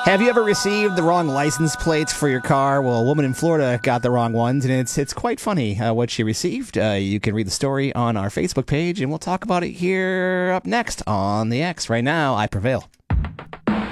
Have you ever received the wrong license plates for your car? Well, a woman in Florida got the wrong ones, and it's quite funny what she received. You can read the story on our Facebook page, and we'll talk about it here up next on the X. Right now, I prevail.